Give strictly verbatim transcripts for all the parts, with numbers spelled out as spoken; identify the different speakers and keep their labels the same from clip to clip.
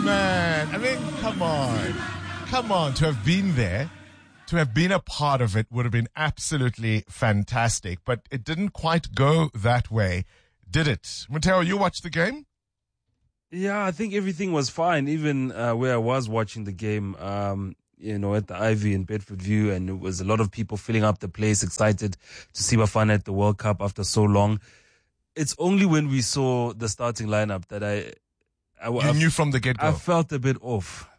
Speaker 1: man. I mean, come on. Come on. To have been there, to have been a part of it would have been absolutely fantastic. But it didn't quite go that way, did it? Mateo, you watched the game?
Speaker 2: Yeah, I think everything was fine. Even uh, where I was watching the game, um, you know, at the Ivy in Bedford View, and it was a lot of people filling up the place, excited to see Bafana at the World Cup after so long. It's only when we saw the starting lineup that I... I
Speaker 1: You
Speaker 2: I,
Speaker 1: knew from the get-go.
Speaker 2: I felt a bit off.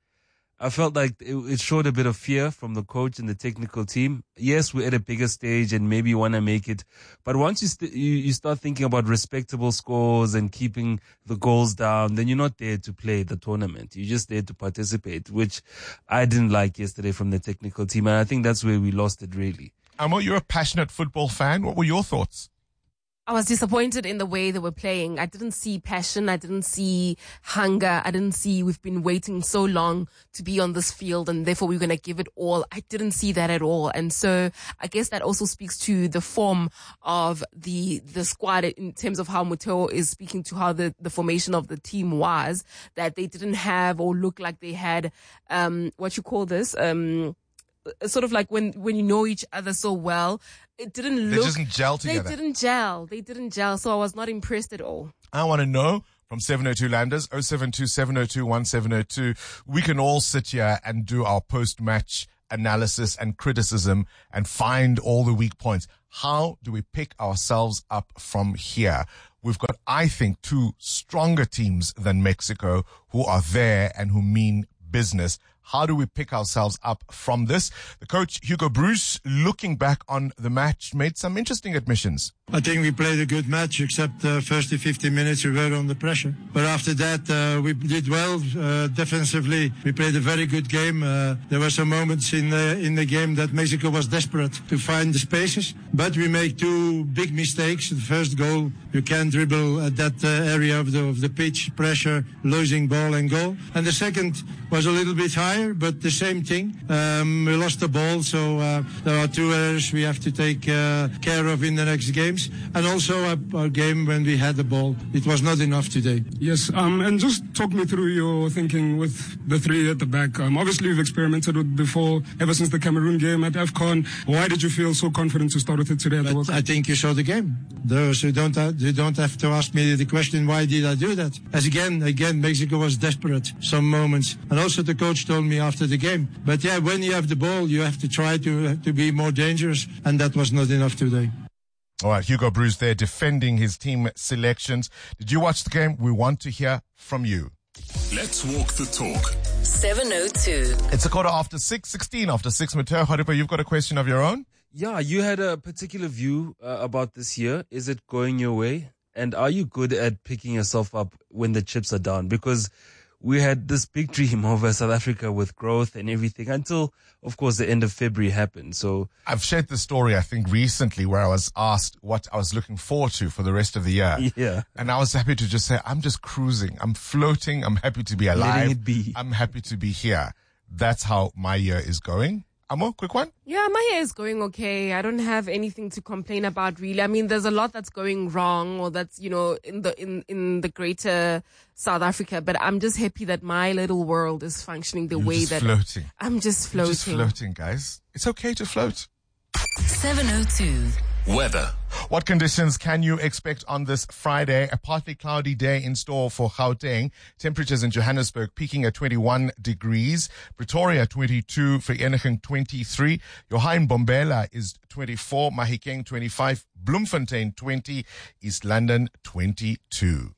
Speaker 2: I felt like it, it showed a bit of fear from the coach and the technical team. Yes, we're at a bigger stage and maybe you want to make it. But once you, st- you you start thinking about respectable scores and keeping the goals down, then you're not there to play the tournament. You're just there to participate, which I didn't like yesterday from the technical team. And I think that's where we lost it, really.
Speaker 1: Amo, you're a passionate football fan. What were your thoughts?
Speaker 3: I was disappointed in the way they were playing. I didn't see passion. I didn't see hunger. I didn't see we've been waiting so long to be on this field and therefore we're going to give it all. I didn't see that at all. And so I guess that also speaks to the form of the, the squad in terms of how Muteo is speaking to how the, the formation of the team was, that they didn't have or look like they had, um, what you call this, um, sort of like when, when you know each other so well, it didn't
Speaker 1: They
Speaker 3: look...
Speaker 1: just didn't gel together.
Speaker 3: They didn't gel. They didn't gel. So I was not impressed at all.
Speaker 1: I want to know from seven oh two Landers, oh seven two, seven oh two, one seven oh two. We can all sit here and do our post-match analysis and criticism and find all the weak points. How do we pick ourselves up from here? We've got, I think, two stronger teams than Mexico who are there and who mean business. How do we pick ourselves up from this? The coach, Hugo Bruce, looking back on the match, made some interesting admissions.
Speaker 4: I think we played a good match, except the uh, first fifteen minutes we were under pressure. But after that, uh, we did well uh, defensively. We played a very good game. Uh, there were some moments in the, in the game that Mexico was desperate to find the spaces. But we made two big mistakes. The first goal, you can't dribble at that uh, area of the, of the pitch, pressure, losing ball and goal. And the second was a little bit higher, but the same thing. Um, we lost the ball, so uh, there are two errors we have to take uh, care of in the next games. And also our, our game when we had the ball, it was not enough today.
Speaker 5: Yes, um, and just talk me through your thinking with the three at the back. Um, obviously, you've experimented with before, ever since the Cameroon game at AFCON. Why did you feel so confident to start with it today at the World Cup?
Speaker 4: I think you saw the game. Those who don't have, you don't have to ask me the question, why did I do that? As again, again, Mexico was desperate some moments. And also the coach told me after the game. But yeah, when you have the ball, you have to try to, to be more dangerous. And that was not enough today.
Speaker 1: All right, Hugo Bruce there defending his team selections. Did you watch the game? We want to hear from you.
Speaker 6: Let's walk the talk.
Speaker 7: seven oh two.
Speaker 1: It's a quarter after six, sixteen after six. Mateo Haripa, you've got a question of your own?
Speaker 2: Yeah, you had a particular view uh, about this year. Is it going your way? And are you good at picking yourself up when the chips are down? Because we had this big dream over South Africa with growth and everything until, of course, the end of February happened. So
Speaker 1: I've shared the story, I think, recently where I was asked what I was looking forward to for the rest of the year.
Speaker 2: Yeah.
Speaker 1: And I was happy to just say, I'm just cruising. I'm floating. I'm happy to be alive.
Speaker 2: Letting it be.
Speaker 1: I'm happy to be here. That's how my year is going. Amo, quick one?
Speaker 3: Yeah, my hair is going okay. I don't have anything to complain about, really. I mean, there's a lot that's going wrong or that's, you know, in the, in, in the greater South Africa, but I'm just happy that my little world is functioning the
Speaker 1: You're
Speaker 3: way
Speaker 1: just
Speaker 3: that
Speaker 1: floating.
Speaker 3: I'm just
Speaker 1: You're
Speaker 3: floating.
Speaker 1: just floating, guys. It's okay to float.
Speaker 7: seven oh two.
Speaker 6: Weather.
Speaker 1: What conditions can you expect on this Friday? A partly cloudy day in store for Gauteng. Temperatures in Johannesburg peaking at twenty-one degrees. Pretoria twenty-two. Vereeniging twenty-three. Johan Bombela is twenty-four. Mahikeng twenty-five. Bloemfontein twenty. East London twenty-two.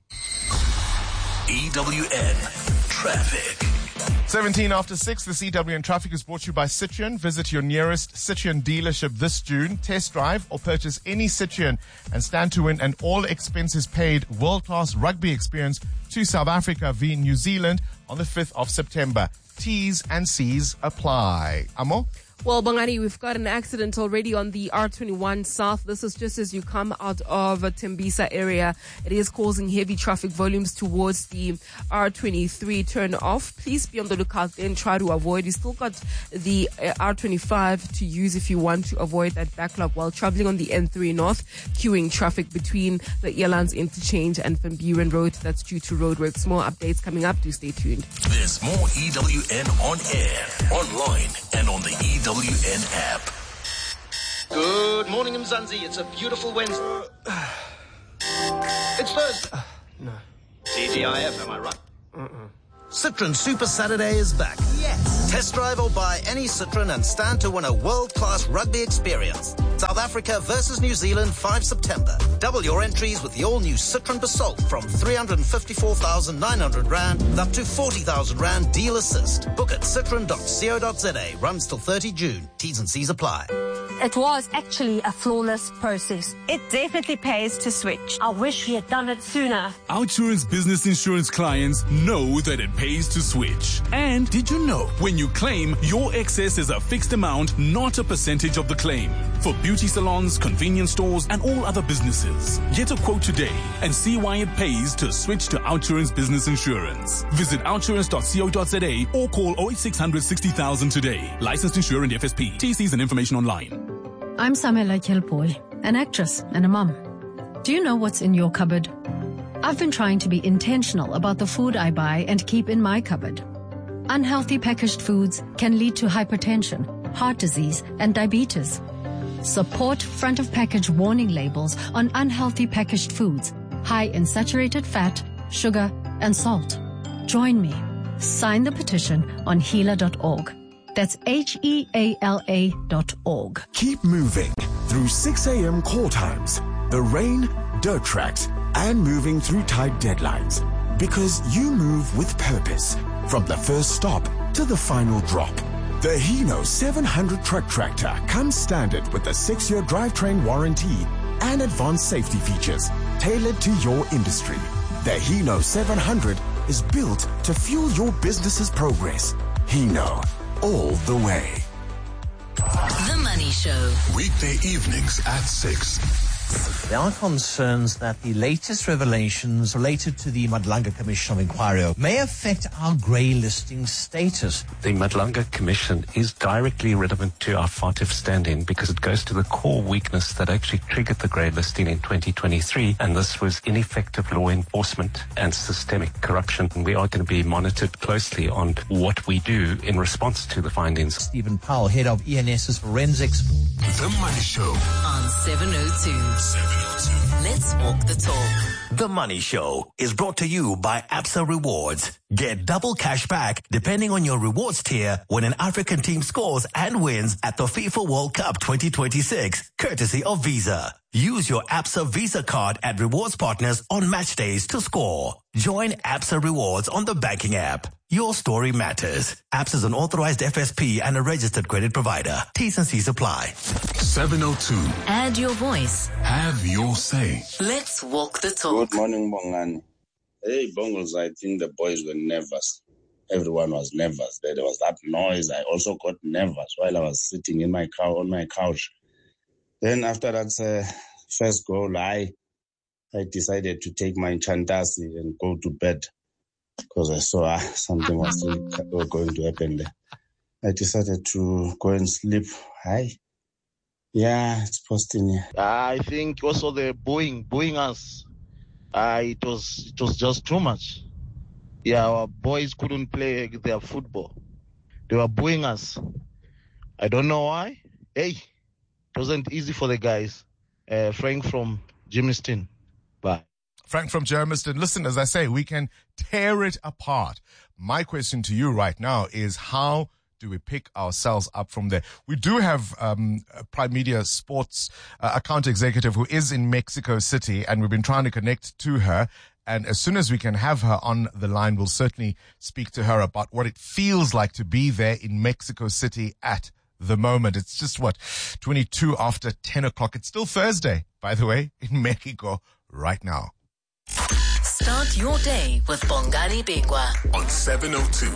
Speaker 6: E W N Traffic.
Speaker 1: seventeen after six, the C W N Traffic is brought to you by Citroen. Visit your nearest Citroen dealership this June. Test drive or purchase any Citroen and stand to win an all expenses paid world-class rugby experience to South Africa via New Zealand on the fifth of September. T's and C's apply. Amo?
Speaker 3: Well, Bongani, we've got an accident already on the R twenty-one South. This is just as you come out of uh, Tembisa area. It is causing heavy traffic volumes towards the R twenty-three turn off. Please be on the lookout and try to avoid. You still got the uh, R twenty-five to use if you want to avoid that backlog while traveling on the N three North, queuing traffic between the Airlines Interchange and Van Buren Road. That's due to roadworks. More updates coming up. Do stay tuned.
Speaker 6: There's more E W N on air, online, and on the E W N app.
Speaker 8: Good morning, Mzansi. It's a beautiful Wednesday. It's Thursday. Uh, no. T G I F, am I right? Uh-uh. Citroen Super Saturday is back. Yes. Test drive or buy any Citroen and stand to win a world-class rugby experience. South Africa versus New Zealand, the fifth of September. Double your entries with the all-new Citroen Basalt from three hundred fifty-four thousand nine hundred rand with up to forty thousand rand deal assist. Book at citroen dot co dot za. Runs till thirtieth of June. T's and C's apply.
Speaker 9: It was actually a flawless process.
Speaker 10: It definitely pays to switch.
Speaker 9: I wish we had done it sooner.
Speaker 11: Outsurance business insurance clients know that it pays to switch. And did you know when you claim, your excess is a fixed amount, not a percentage of the claim? For beauty salons, convenience stores, and all other businesses. Get a quote today and see why it pays to switch to Outsurance business insurance. Visit outsurance dot co dot za or call oh eight six hundred sixty thousand today. Licensed insurer and F S P. T Cs and information online.
Speaker 12: I'm Samela Kelpoy, an actress and a mum. Do you know what's in your cupboard? I've been trying to be intentional about the food I buy and keep in my cupboard. Unhealthy packaged foods can lead to hypertension, heart disease, and diabetes. Support front of package warning labels on unhealthy packaged foods, high in saturated fat, sugar, and salt. Join me. Sign the petition on heala dot org. That's H E A L A dot org.
Speaker 13: Keep moving through six a.m. call times, the rain, dirt tracks, and moving through tight deadlines. Because you move with purpose, from the first stop to the final drop. The Hino seven hundred truck tractor comes standard with a six-year drivetrain warranty and advanced safety features tailored to your industry. The Hino seven hundred is built to fuel your business's progress. Hino, all the way.
Speaker 7: The Money Show.
Speaker 6: Weekday evenings at six.
Speaker 14: There are concerns that the latest revelations related to the Madlanga Commission of Inquiry may affect our grey listing status.
Speaker 15: The Madlanga Commission is directly relevant to our F A T F standing because it goes to the core weakness that actually triggered the grey listing in twenty twenty-three, and this was ineffective law enforcement and systemic corruption. And we are going to be monitored closely on what we do in response to the findings.
Speaker 14: Stephen Powell, head of E N S's forensics.
Speaker 6: The Money Show
Speaker 7: on seven oh two.
Speaker 6: seven oh two.
Speaker 7: Let's walk the talk.
Speaker 16: The Money Show is brought to you by Absa Rewards. Get double cash back depending on your rewards tier when an African team scores and wins at the FIFA World Cup twenty twenty-six, courtesy of Visa. Use your Absa Visa card at rewards partners on match days to score. Join Absa Rewards on the banking app. Your story matters. Absa is an authorized F S P and a registered credit provider. T's and C's apply.
Speaker 6: seven oh two.
Speaker 7: Add your voice.
Speaker 6: Have your say.
Speaker 7: Let's walk the talk.
Speaker 17: Good morning, Bongani. Hey, Bongos, I think the boys were nervous. Everyone was nervous. There was that noise. I also got nervous while I was sitting in my car on my couch. Then after that uh, first goal, I I decided to take my Chantasi and go to bed because I saw uh, something was going to happen there. I decided to go and sleep. Hi. Yeah, it's posting here.
Speaker 18: I think also the booing, booing us. Uh, it was it was just too much. Yeah, our boys couldn't play their football. They were booing us. I don't know why. Hey, it wasn't easy for the guys. Uh, Frank from Germiston. Bye.
Speaker 1: Frank from Germiston. Listen, as I say, we can tear it apart. My question to you right now is how do we pick ourselves up from there? We do have um, a Prime Media Sports uh, account executive who is in Mexico City, and we've been trying to connect to her. And as soon as we can have her on the line, we'll certainly speak to her about what it feels like to be there in Mexico City at the moment. It's just, what, twenty-two after ten o'clock. It's still Thursday, by the way, in Mexico right now.
Speaker 7: Start your day with Bongani Bingwa
Speaker 6: on seven oh two.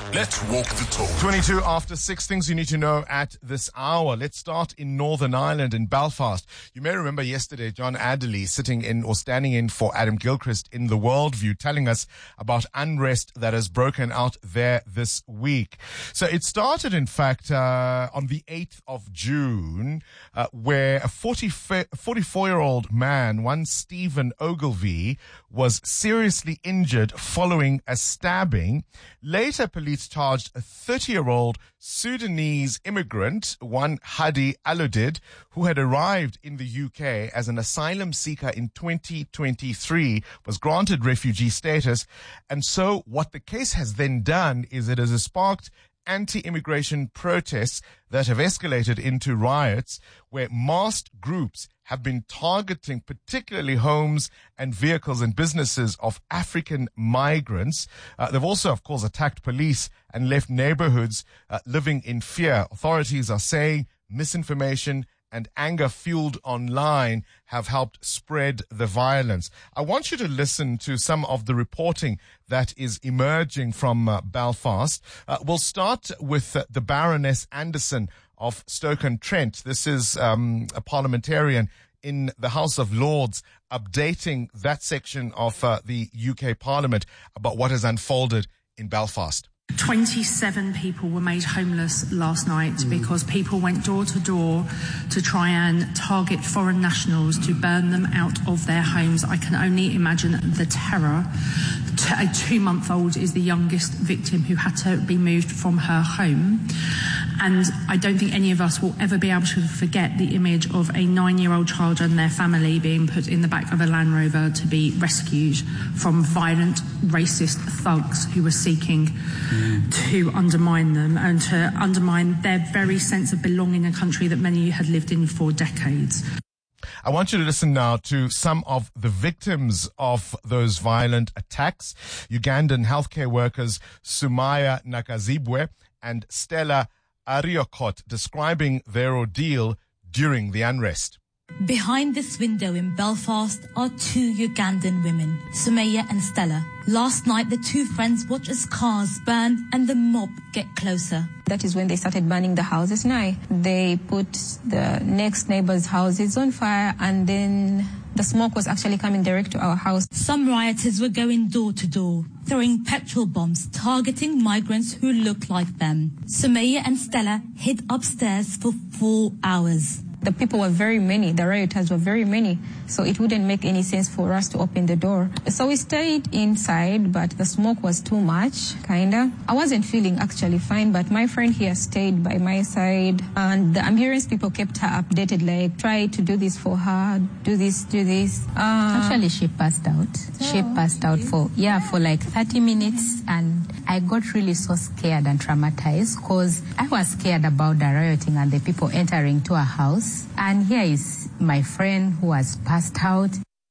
Speaker 6: Let's walk the talk.
Speaker 1: twenty-two after six, things you need to know at this hour. Let's start in Northern Ireland, in Belfast. You may remember yesterday John Adderley sitting in or standing in for Adam Gilchrist in The Worldview, telling us about unrest that has broken out there this week. So it started, in fact, uh, on the eighth of June, uh, where a forty-four-year-old man, one Stephen Ogilvie, was seriously injured following a stabbing. Later, police charged a thirty-year-old Sudanese immigrant, one Hadi Aludid, who had arrived in the U K as an asylum seeker in twenty twenty-three, was granted refugee status. And so what the case has then done is it has sparked anti-immigration protests that have escalated into riots, where masked groups have been targeting particularly homes and vehicles and businesses of African migrants. Uh, they've also, of course, attacked police and left neighborhoods uh, living in fear. Authorities are saying misinformation and anger fueled online have helped spread the violence. I want you to listen to some of the reporting that is emerging from uh, Belfast. Uh, we'll start with uh, the Baroness Anderson of Stoke-on-Trent. This is um, a parliamentarian in the House of Lords, updating that section of uh, the U K Parliament about what has unfolded in Belfast.
Speaker 19: twenty-seven people were made homeless last night mm. because people went door to door to try and target foreign nationals to burn them out of their homes. I can only imagine the terror. A two-month-old is the youngest victim who had to be moved from her home. And I don't think any of us will ever be able to forget the image of a nine-year-old child and their family being put in the back of a Land Rover to be rescued from violent, racist thugs who were seeking mm. to undermine them and to undermine their very sense of belonging in a country that many had lived in for decades.
Speaker 1: I want you to listen now to some of the victims of those violent attacks. Ugandan healthcare workers Sumaya Nakazibwe and Stella Ariokot describing their ordeal during the unrest.
Speaker 20: Behind this window in Belfast are two Ugandan women, Sumaya and Stella. Last night, the two friends watched as cars burn and the mob get closer.
Speaker 21: That is when they started burning the houses now. They put the next neighbors' houses on fire, and then the smoke was actually coming direct to our house.
Speaker 20: Some rioters were going door to door, throwing petrol bombs, targeting migrants who looked like them. Sumaya and Stella hid upstairs for four hours.
Speaker 21: The people were very many, the rioters were very many, so it wouldn't make any sense for us to open the door. So we stayed inside, but the smoke was too much, kinda. I wasn't feeling actually fine, but my friend here stayed by my side, and the ambulance people kept her updated, like, try to do this for her, do this, do this.
Speaker 22: Uh, actually, she passed out. Oh, she passed out for, yeah, for like thirty minutes, and I got really so scared and traumatized, because I was scared about the rioting and the people entering to our house. And here is my friend who has passed out.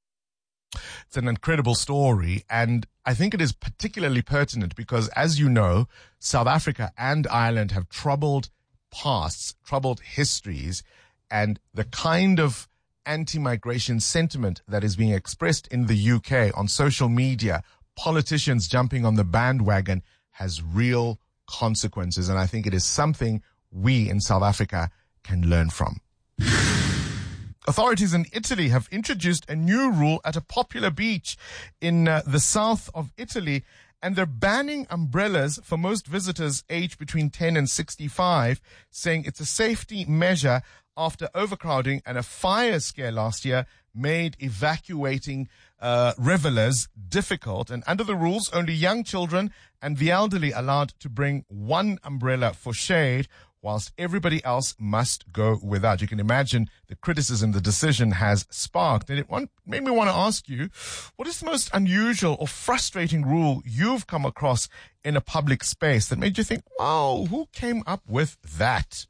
Speaker 1: It's an incredible story, and I think it is particularly pertinent because, as you know, South Africa and Ireland have troubled pasts, troubled histories, and the kind of anti-migration sentiment that is being expressed in the U K on social media, politicians jumping on the bandwagon, has real consequences, and I think it is something we in South Africa can learn from. Authorities in Italy have introduced a new rule at a popular beach in uh, the south of Italy, and they're banning umbrellas for most visitors aged between ten and sixty-five, saying it's a safety measure after overcrowding and a fire scare last year made evacuating uh, revelers difficult. And under the rules, only young children and the elderly allowed to bring one umbrella for shade, whilst everybody else must go without. You can imagine the criticism the decision has sparked. And it made me want to ask you, what is the most unusual or frustrating rule you've come across in a public space that made you think, wow, who came up with that?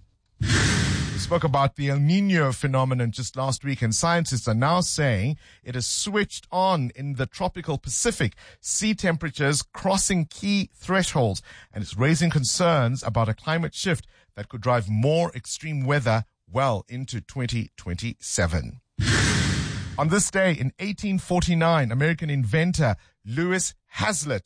Speaker 1: We spoke about the El Niño phenomenon just last week, and scientists are now saying it has switched on in the tropical Pacific, sea temperatures crossing key thresholds, and it's raising concerns about a climate shift that could drive more extreme weather well into twenty twenty-seven. On this day in eighteen forty-nine, American inventor Louis Hazlitt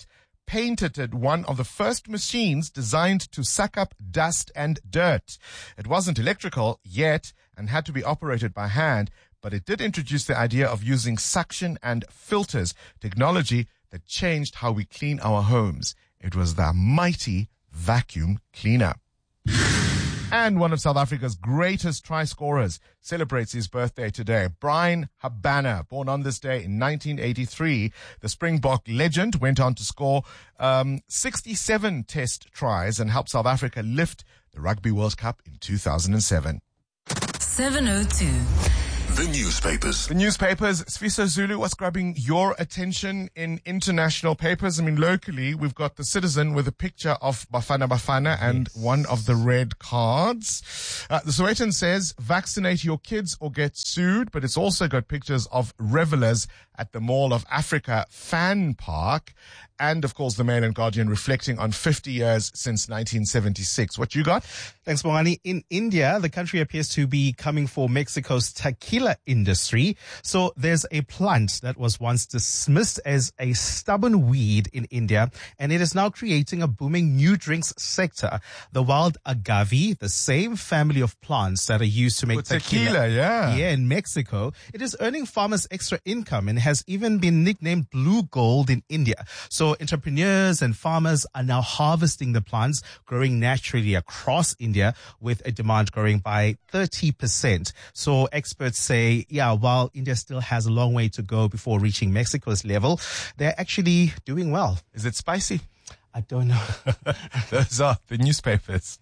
Speaker 1: patented one of the first machines designed to suck up dust and dirt. It wasn't electrical yet and had to be operated by hand, but it did introduce the idea of using suction and filters, technology that changed how we clean our homes. It was the mighty vacuum cleaner. And one of South Africa's greatest try scorers celebrates his birthday today. Brian Habana, born on this day in nineteen eighty-three. The Springbok legend went on to score um, sixty-seven test tries and help South Africa lift the Rugby World Cup in two thousand seven.
Speaker 7: seven oh two.
Speaker 6: The newspapers.
Speaker 1: The newspapers. Sfiso Zulu, what's grabbing your attention in international papers? I mean, locally, we've got the Citizen with a picture of Bafana Bafana and yes. one of the red cards. Uh, the Sowetan says, vaccinate your kids or get sued, but it's also got pictures of revelers at the Mall of Africa fan park. And, of course, the Mail and Guardian reflecting on fifty years since nineteen seventy-six. What you got?
Speaker 4: Thanks, Moani. In India, the country appears to be coming for Mexico's tequila industry. So there's a plant that was once dismissed as a stubborn weed in India, and it is now creating a booming new drinks sector. The wild agave, the same family of plants that are used to make
Speaker 1: With
Speaker 4: tequila,
Speaker 1: tequila, yeah.
Speaker 4: yeah, in Mexico, it is earning farmers extra income and has even been nicknamed blue gold in India. So So entrepreneurs and farmers are now harvesting the plants, growing naturally across India with a demand growing by thirty percent. So experts say, yeah, while India still has a long way to go before reaching Mexico's level, they're actually doing well.
Speaker 1: Is it spicy?
Speaker 4: I don't know.
Speaker 1: Those are the newspapers.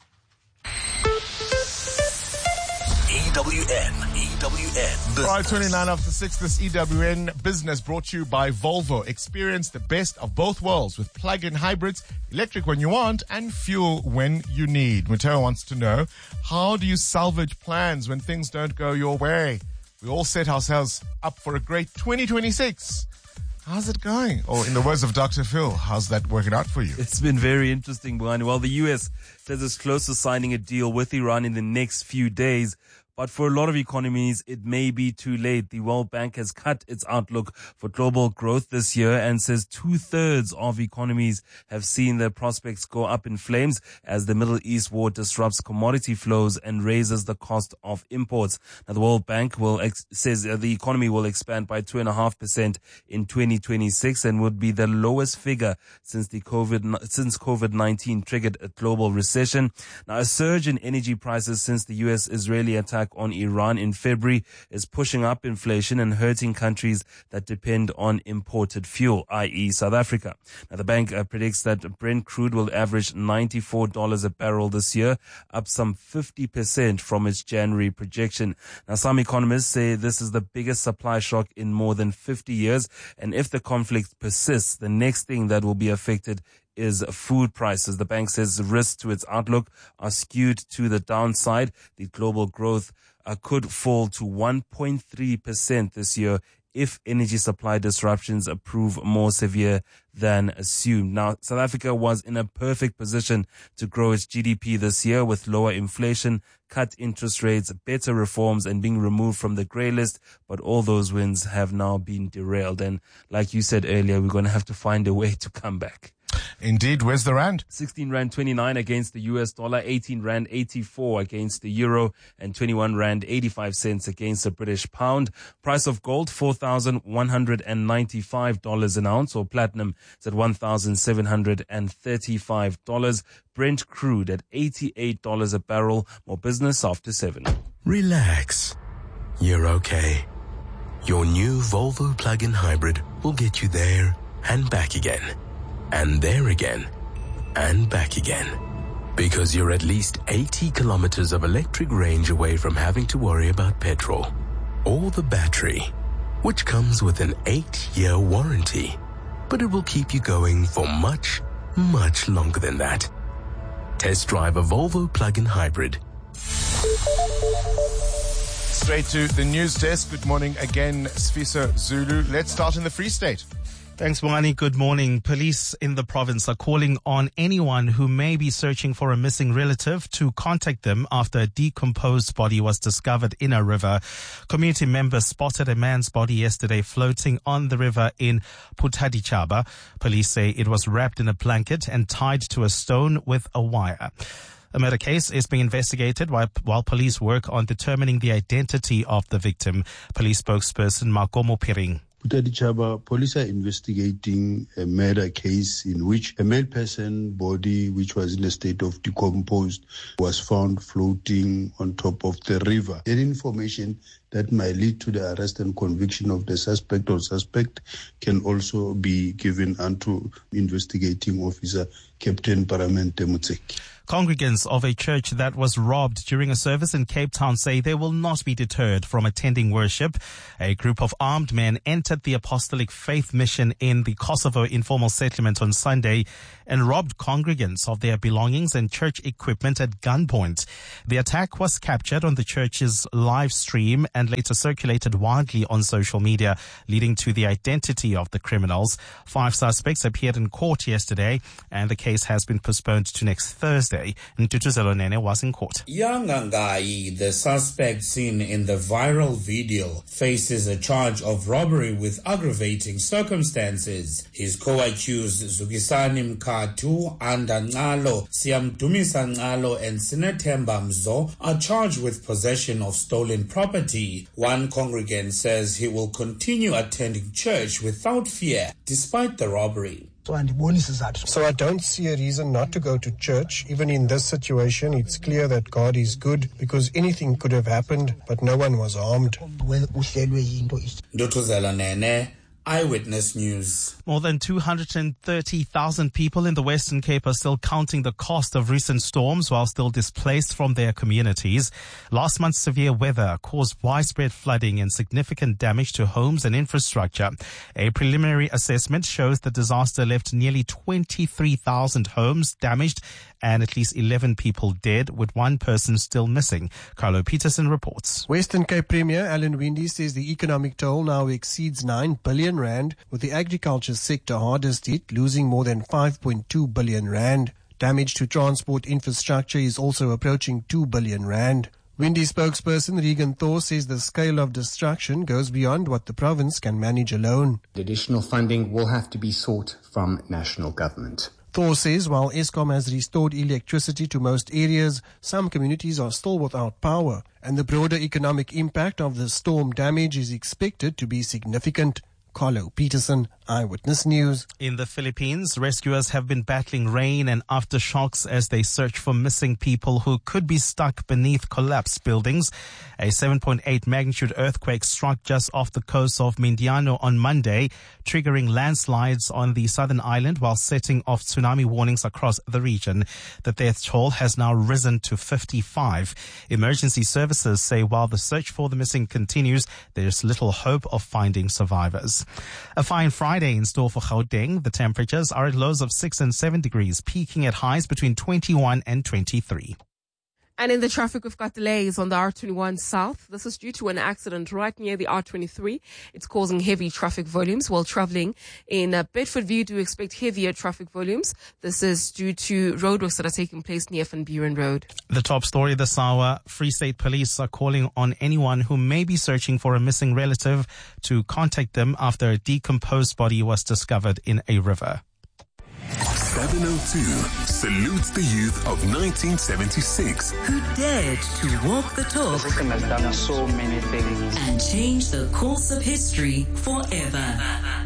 Speaker 6: E W N, E W N.
Speaker 1: five twenty-nine after six, this E W N Business brought to you by Volvo. Experience the best of both worlds with plug-in hybrids, electric when you want and fuel when you need. Mateo wants to know, how do you salvage plans when things don't go your way? We all set ourselves up for a great twenty twenty-six. How's it going? Or in the words of Doctor Phil, how's that working out for you?
Speaker 2: It's been very interesting, Brian. Well, the U S says it's close to signing a deal with Iran in the next few days. But for a lot of economies, it may be too late. The World Bank has cut its outlook for global growth this year and says two-thirds of economies have seen their prospects go up in flames as the Middle East war disrupts commodity flows and raises the cost of imports. Now, the World Bank will ex- says uh, the economy will expand by two point five percent in twenty twenty-six and would be the lowest figure since the COVID since COVID nineteen triggered a global recession. Now, a surge in energy prices since the U S-Israeli attack on Iran in February is pushing up inflation and hurting countries that depend on imported fuel, that is. South Africa. Now, the bank uh, predicts that Brent crude will average ninety-four dollars a barrel this year, up some fifty percent from its January projection. Now, some economists say this is the biggest supply shock in more than fifty years, and if the conflict persists, the next thing that will be affected is food prices. The bank says risks to its outlook are skewed to the downside. The global growth uh, could fall to one point three percent this year if energy supply disruptions prove more severe than assumed. Now, South Africa was in a perfect position to grow its G D P this year with lower inflation, cut interest rates, better reforms, and being removed from the grey list. But all those wins have now been derailed. And like you said earlier, we're going to have to find a way to come back.
Speaker 1: Indeed. Where's the rand?
Speaker 2: sixteen rand twenty-nine against the U S dollar, eighteen rand eighty-four against the euro, and twenty-one rand eighty-five cents against the British pound. Price of gold, four thousand one hundred ninety-five dollars an ounce, or platinum is at one thousand seven hundred thirty-five dollars. Brent crude at eighty-eight dollars a barrel. More business after seven.
Speaker 5: Relax. You're okay. Your new Volvo plug-in hybrid will get you there and back again. And there again, and back again. Because you're at least eighty kilometers of electric range away from having to worry about petrol or the battery, which comes with an eight-year warranty. But it will keep you going for much, much longer than that. Test drive a Volvo plug-in hybrid.
Speaker 1: Straight to the news desk. Good morning again, Sfiso Zulu. Let's start in the Free State.
Speaker 4: Thanks, Bongani. Good morning. Police in the province are calling on anyone who may be searching for a missing relative to contact them after a decomposed body was discovered in a river. Community members spotted a man's body yesterday floating on the river in Putadichaba. Police say it was wrapped in a blanket and tied to a stone with a wire. A murder case is being investigated while, while police work on determining the identity of the victim. Police spokesperson Makomo Piring.
Speaker 3: Putadichaba, police are investigating a murder case in which a male person body, which was in a state of decomposed, was found floating on top of the river. Any information that might lead to the arrest and conviction of the suspect or suspect can also be given unto investigating officer Captain Paramente Mutseki.
Speaker 4: Congregants of a church that was robbed during a service in Cape Town say they will not be deterred from attending worship. A group of armed men entered the Apostolic Faith Mission in the Kosovo informal settlement on Sunday and robbed congregants of their belongings and church equipment at gunpoint. The attack was captured on the church's live stream and later circulated widely on social media, leading to the identity of the criminals. Five suspects appeared in court yesterday, and the case has been postponed to next Thursday. Ntutuzelo Nene was in court.
Speaker 8: Yangangai, the suspect seen in the viral video, faces a charge of robbery with aggravating circumstances. His co-accused Zukisani Mkatu, Anda Ngalo, Siamdumisa Ngalo and Sinetemba Mzo are charged with possession of stolen property. One congregant says he will continue attending church without fear despite the robbery.
Speaker 23: So I don't see a reason not to go to church. Even in this situation, it's clear that God is good because anything could have happened, but no one was harmed.
Speaker 8: Ndutuzela Nene, Eyewitness News.
Speaker 4: More than two hundred thirty thousand people in the Western Cape are still counting the cost of recent storms while still displaced from their communities. Last month's severe weather caused widespread flooding and significant damage to homes and infrastructure. A preliminary assessment shows the disaster left nearly twenty-three thousand homes damaged and at least eleven people dead, with one person still missing. Carlo Peterson reports.
Speaker 23: Western Cape Premier Alan Winde says the economic toll now exceeds nine billion rand, with the agriculture sector hardest hit, losing more than five point two billion rand. Damage to transport infrastructure is also approaching two billion rand. Winde spokesperson Regan Thor says the scale of destruction goes beyond what the province can manage alone.
Speaker 24: Additional funding will have to be sought from national government.
Speaker 23: Thor says while Eskom has restored electricity to most areas, some communities are still without power, and the broader economic impact of the storm damage is expected to be significant. Carlo Peterson, Eyewitness News.
Speaker 4: In the Philippines, rescuers have been battling rain and aftershocks as they search for missing people who could be stuck beneath collapsed buildings. A seven point eight magnitude earthquake struck just off the coast of Mindanao on Monday, triggering landslides on the southern island while setting off tsunami warnings across the region. The death toll has now risen to fifty-five. Emergency services say while the search for the missing continues, there is little hope of finding survivors. A fine Friday in store for Gauteng. The temperatures are at lows of six and seven degrees, peaking at highs between twenty-one and twenty-three.
Speaker 25: And in the traffic, we've got delays on the R twenty-one South. This is due to an accident right near the R twenty-three. It's causing heavy traffic volumes while traveling. In uh, Bedford View, do expect heavier traffic volumes. This is due to roadworks that are taking place near Van Buren Road.
Speaker 4: The top story this hour, Free State Police are calling on anyone who may be searching for a missing relative to contact them after a decomposed body was discovered in a river.
Speaker 6: seven oh two salutes the youth of nineteen seventy-six.
Speaker 7: Who dared to walk the talk.
Speaker 26: The system has done so many things.
Speaker 7: And change the course of history forever.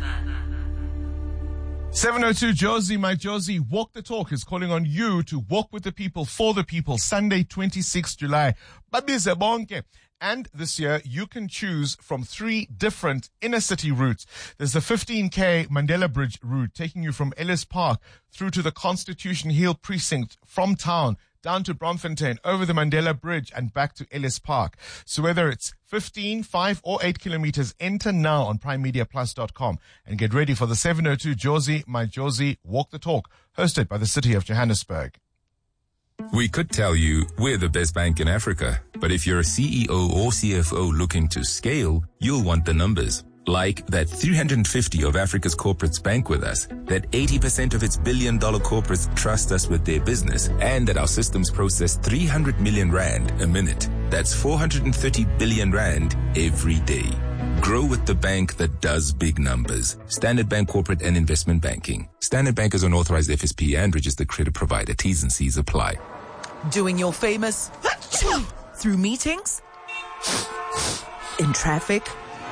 Speaker 1: seven oh two Josie, my Josie, Walk the Talk is calling on you to walk with the people, for the people, Sunday, twenty-sixth of July. Babize bonke. And this year, you can choose from three different inner city routes. There's the fifteen K Mandela Bridge route taking you from Ellis Park through to the Constitution Hill precinct from town down to Bromfontein, over the Mandela Bridge and back to Ellis Park. So whether it's fifteen, five or eight kilometers, enter now on prime media plus dot com and get ready for the seven oh two Josie, my Josie, Walk the Talk, hosted by the City of Johannesburg.
Speaker 27: We could tell you we're the best bank in Africa, but if you're a C E O or C F O looking to scale, you'll want the numbers. Like that three hundred fifty of Africa's corporates bank with us, that eighty percent of its billion dollar corporates trust us with their business, and that our systems process three hundred million rand a minute. That's four hundred thirty billion rand every day. Grow with the bank that does big numbers. Standard Bank Corporate and Investment Banking. Standard Bank is an authorized F S P and registered credit provider. T's and C's apply.
Speaker 9: Doing your famous through meetings, in traffic,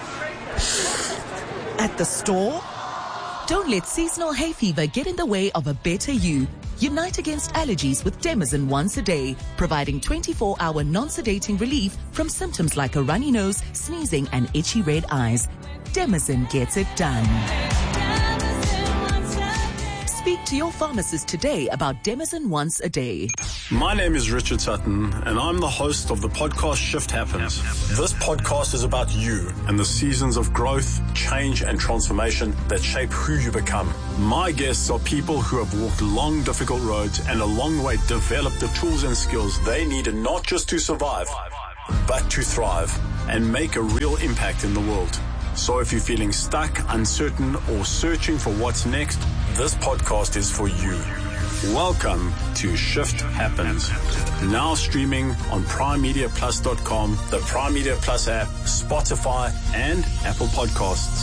Speaker 9: at the store? Don't let seasonal hay fever get in the way of a better you. Unite against allergies with Demazin once a day, providing twenty-four hour non-sedating relief from symptoms like a runny nose, sneezing, and itchy red eyes. Demazin gets it done. Speak to your pharmacist today about Demazin once a day.
Speaker 10: My name is Richard Sutton, and I'm the host of the podcast Shift Happens. This podcast is about you and the seasons of growth, change, and transformation that shape who you become. My guests are people who have walked long, difficult roads and along the way developed the tools and skills they needed not just to survive, but to thrive and make a real impact in the world. So if you're feeling stuck, uncertain, or searching for what's next, this podcast is for you. Welcome to Shift Happens. Now streaming on prime media plus dot com, the Prime Media Plus app, Spotify, and Apple Podcasts.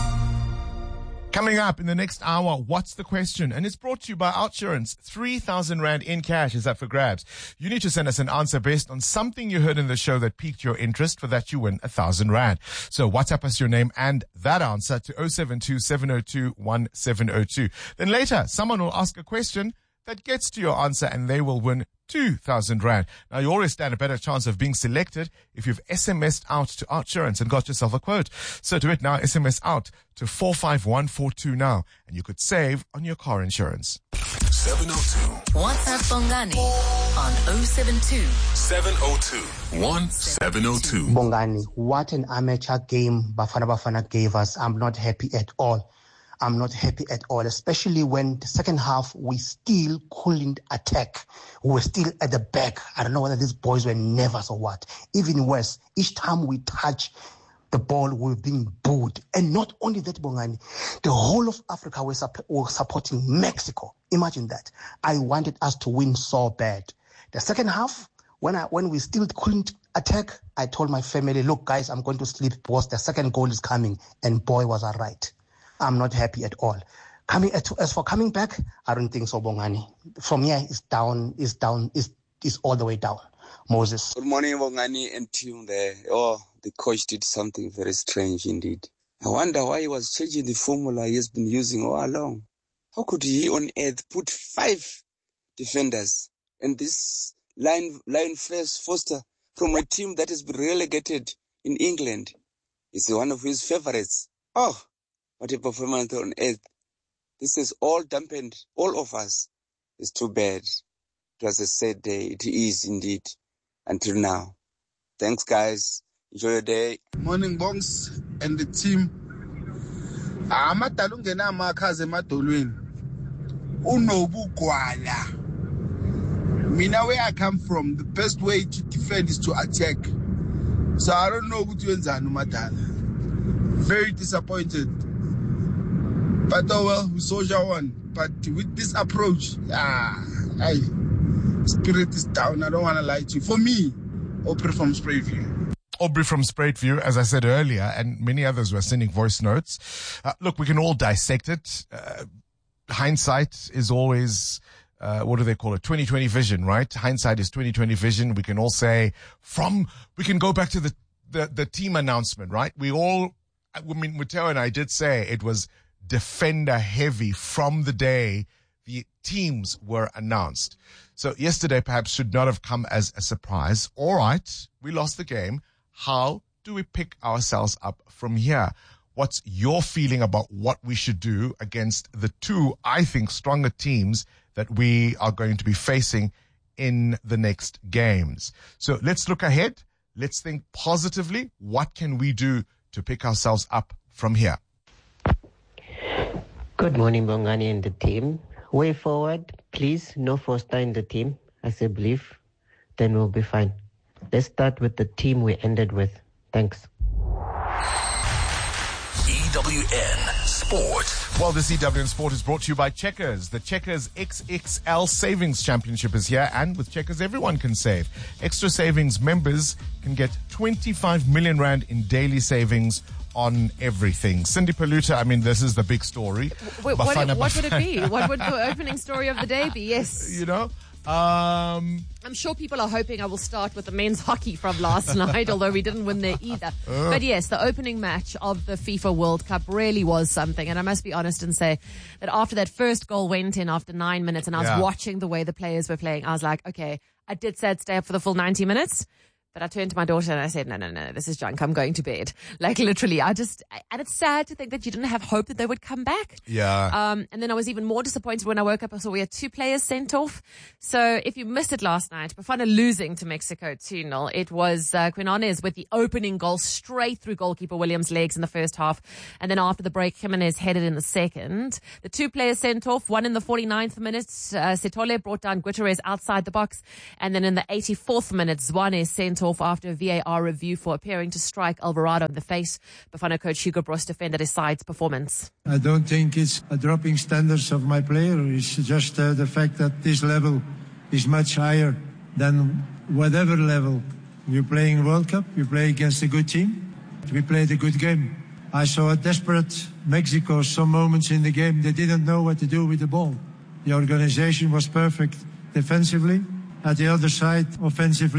Speaker 1: Coming up in the next hour, what's the question? And it's brought to you by Outsurance. three thousand rand in cash is up for grabs. You need to send us an answer based on something you heard in the show that piqued your interest. For that, you win one thousand rand. So WhatsApp us your name and that answer to oh seven two, seven oh two, one seven oh two. Then later, someone will ask a question that gets to your answer and they will win two thousand rand. Now, you always stand a better chance of being selected if you've S M S'd out to Outsurance and got yourself a quote. So do it now. S M S out to four five one four two now, and you could save on your car insurance.
Speaker 6: seven oh two.
Speaker 7: WhatsApp Bongani on oh seven two,
Speaker 6: seven oh two, one seven oh two.
Speaker 11: Bongani, what an amateur game Bafana Bafana gave us. I'm not happy at all. I'm not happy at all, especially when the second half we still couldn't attack. We were still at the back. I don't know whether these boys were nervous or what. Even worse, each time we touch the ball, we're being booed. And not only that, Bongani, the whole of Africa was, was supporting Mexico. Imagine that. I wanted us to win so bad. The second half, when I when we still couldn't attack, I told my family, look, guys, I'm going to sleep because the second goal is coming. And boy, was I right. I'm not happy at all. Coming as for coming back, I don't think so, Bongani. From here, it's down, it's down, it's, it's all the way down. Moses.
Speaker 12: Good morning, Bongani and team there. Oh, the coach did something very strange indeed. I wonder why he was changing the formula he has been using all along. How could he on earth put five defenders and this line, line first Foster from a team that has been relegated in England? It's one of his favorites. Oh, what a performance on earth. This has all dampened all of us. It's too bad. It was a sad day. It is indeed. Until now. Thanks, guys. Enjoy your day.
Speaker 13: Morning, Bongs and the team. Amadalungena amakhazi emadolweni. Unobugwala. Mina, where I come from, the best way to defend is to attack. So I don't know what you Madala. Very disappointed. But oh well, we soldier on. But with this approach, ah, I, spirit is down. I don't want to lie to you. For me, Aubrey from Sprayview.
Speaker 1: Aubrey from Sprayview, as I said earlier, and many others were sending voice notes. Uh, look, we can all dissect it. Uh, hindsight is always, uh, what do they call it? twenty twenty vision, right? Hindsight is twenty twenty vision. We can all say from, we can go back to the, the, the team announcement, right? We all, I mean, Mateo and I did say it was defender heavy from the day the teams were announced. So yesterday perhaps should not have come as a surprise. All right, we lost the game. How do we pick ourselves up from here? What's your feeling about what we should do against the two, I think, stronger teams that we are going to be facing in the next games? So let's look ahead. Let's think positively. What can we do to pick ourselves up from here?
Speaker 14: Good morning, Bongani and the team. Way forward, please, no Foster in the team, as I believe. Then we'll be fine. Let's start with the team we ended with. Thanks.
Speaker 6: E W N Sport.
Speaker 1: Well, this E W N Sport is brought to you by Checkers. The Checkers X X L Savings Championship is here, and with Checkers, everyone can save. Extra Savings members can get twenty-five million rand in daily savings on everything. Cindy Paluta, I mean, this is the big story.
Speaker 15: Wait, what, what, what would it be? What would the opening story of the day be? Yes.
Speaker 1: You know? Um,
Speaker 15: I'm sure people are hoping I will start with the men's hockey from last night, although we didn't win there either. Uh. But yes, the opening match of the FIFA World Cup really was something. And I must be honest and say that after that first goal went in after nine minutes and I was
Speaker 1: Yeah.
Speaker 15: watching the way the players were playing, I was like, okay, I did say I'd stay up for the full ninety minutes. But I turned to my daughter and I said, no, no, no, this is junk. I'm going to bed. Like literally, I just, and it's sad to think that you didn't have hope that they would come back.
Speaker 1: Yeah.
Speaker 15: Um, and then I was even more disappointed when I woke up. I saw we had two players sent off. So if you missed it last night, Bafana losing to Mexico two nil, it was uh, Quinones with the opening goal straight through goalkeeper Williams' legs in the first half. And then after the break, Jimenez headed in the second. The two players sent off, one in the forty-ninth minute, uh, Setole brought down Guterres outside the box. And then in the eighty-fourth minute, Zwane sent off after a V A R review for appearing to strike Alvarado in the face. Bafana coach Hugo Broos defended his side's performance.
Speaker 16: I don't think it's a dropping standards of my player. It's just uh, the fact that this level is much higher than whatever level. You're playing World Cup, you play against a good team. We played a good game. I saw a desperate Mexico some moments in the game. They didn't know what to do with the ball. The organization was perfect defensively. At the other side, offensively,